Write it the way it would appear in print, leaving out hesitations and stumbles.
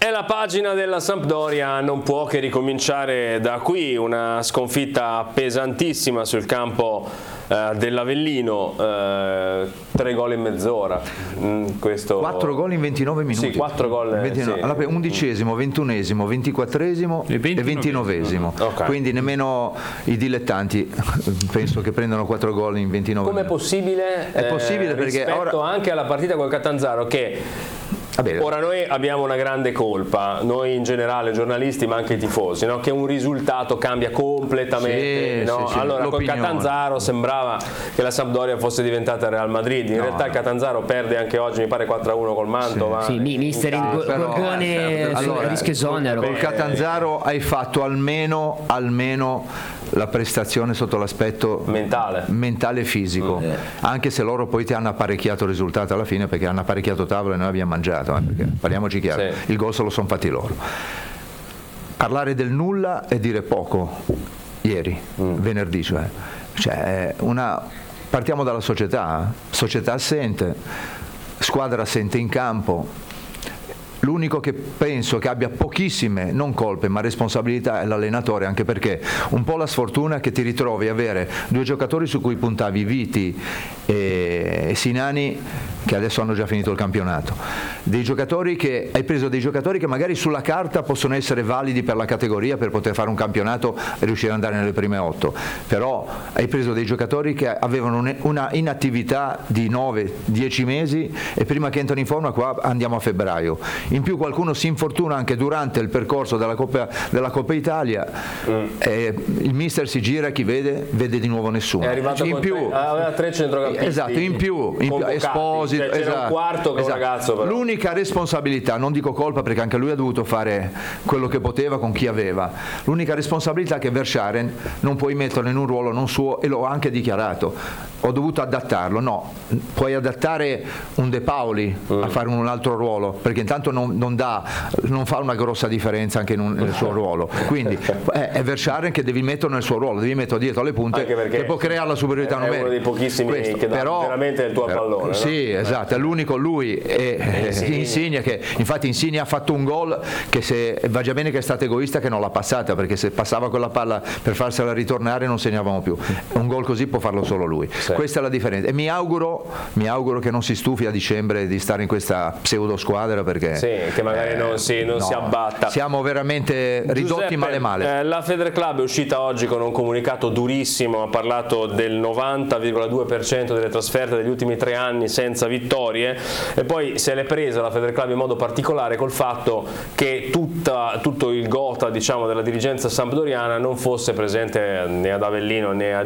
E la pagina della Sampdoria non può che ricominciare da qui, una sconfitta pesantissima sul campo dell'Avellino, 3 gol in mezz'ora. 4 gol in 29 minuti. Sì, 4 gol. 29. Sì. Allora, 11esimo, 21esimo, 24esimo e 29esimo. Okay. Quindi nemmeno i dilettanti penso che prendano 4 gol in 29 Com'è minuti. possibile? È possibile perché rispetto ora... anche alla partita col Catanzaro che... Vabbè. Ora noi abbiamo una grande colpa, noi in generale giornalisti ma anche i tifosi, no? Che un risultato cambia completamente, sì, no? sì, Allora col Catanzaro sembrava che la Sampdoria fosse diventata Real Madrid, in realtà il Catanzaro perde anche oggi, mi pare 4-1 col Mantova. Sì, mister Gorgone allora, rischio esonero. Col Catanzaro hai fatto almeno la prestazione sotto l'aspetto mentale e fisico, anche se loro poi ti hanno apparecchiato il risultato alla fine, perché hanno apparecchiato tavola e noi abbiamo mangiato, perché parliamoci chiaro, sì. Il gol se lo sono fatti loro. Parlare del nulla è dire poco. Ieri, venerdì, partiamo dalla società assente, squadra assente in campo. L'unico che penso che abbia pochissime, non colpe, ma responsabilità è l'allenatore, anche perché un po' la sfortuna che ti ritrovi a avere 2 giocatori su cui puntavi, Viti e Sinani, che adesso hanno già finito il campionato, hai preso dei giocatori che magari sulla carta possono essere validi per la categoria, per poter fare un campionato e riuscire ad andare nelle prime 8, però hai preso dei giocatori che avevano una inattività di 9-10 mesi e prima che entrano in forma qua andiamo a febbraio. In più qualcuno si infortuna anche durante il percorso della Coppa Italia, il mister si gira, chi vede di nuovo nessuno. È arrivato in più, aveva 3 centrocampisti. Esatto, in più Esposito, c'era un quarto che un ragazzo però. L'unica responsabilità, non dico colpa perché anche lui ha dovuto fare quello che poteva con chi aveva, l'unica responsabilità è che Verscharen non puoi metterlo in un ruolo non suo, e l'ho anche dichiarato, ho dovuto adattarlo. No, puoi adattare un De Paoli a fare un altro ruolo, perché intanto non fa una grossa differenza anche nel suo ruolo, quindi è Verscharen che devi mettere nel suo ruolo, devi metterlo dietro alle punte, che può creare la superiorità numerica. È uno dei pochissimi che dà veramente il tuo pallone, sì, no? Esatto, è l'unico, lui e Insigne, che infatti Insigne ha fatto un gol che, se va già bene che è stato egoista che non l'ha passata, perché se passava quella palla per farsela ritornare non segnavamo più. Un gol così può farlo solo lui, sì. Questa è la differenza, e mi auguro che non si stufi a dicembre di stare in questa pseudo squadra, perché che magari non si abbatta. Siamo veramente ridotti, Giuseppe, male. La Federclub è uscita oggi con un comunicato durissimo, ha parlato del 90,2% delle trasferte degli ultimi 3 anni senza vittorie, e poi se l'è presa la Federclub in modo particolare col fatto che tutto il gota, diciamo, della dirigenza sampdoriana non fosse presente né ad Avellino né a